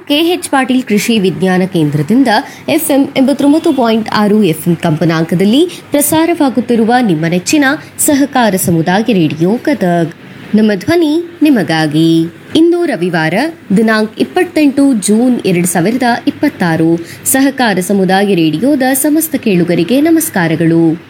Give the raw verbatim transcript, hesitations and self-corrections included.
K H Patil ಕೃಷಿ ವಿಜ್ಞಾನ ಕೇಂದ್ರದಿಂದ ಎಫ್ಎಂ ಎಂಬತ್ತೊಂಬತ್ತು ಪಾಯಿಂಟ್ ಆರು ಎಫ್ಎಂ ಕಂಪನಾಂಕದಲ್ಲಿ ಪ್ರಸಾರವಾಗುತ್ತಿರುವ ನಿಮ್ಮ ನೆಚ್ಚಿನ ಸಹಕಾರ ಸಮುದಾಯ ರೇಡಿಯೋ ಗದಗ್. ನಮ್ಮ ಧ್ವನಿ ನಿಮಗಾಗಿ. ಇಂದು ರವಿವಾರ ದಿನಾಂಕ ಇಪ್ಪತ್ತೆಂಟು ಜೂನ್ ಎರಡು ಸಾವಿರದ ಇಪ್ಪತ್ತಾರು. ಸಹಕಾರ ಸಮುದಾಯ ರೇಡಿಯೋದ ಸಮಸ್ತ ಕೇಳುಗರಿಗೆ ನಮಸ್ಕಾರಗಳು.